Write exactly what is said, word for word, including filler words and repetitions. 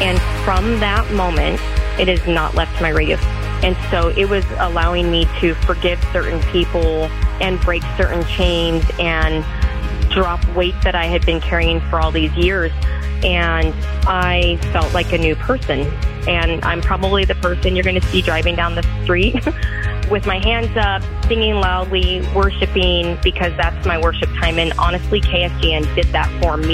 And from that moment, it has not left my radius. And so it was allowing me to forgive certain people and break certain chains and drop weight that I had been carrying for all these years. And I felt like a new person. And I'm probably the person you're going to see driving down the street with my hands up, singing loudly, worshiping, because that's my worship time. And honestly, K S G N did that for me.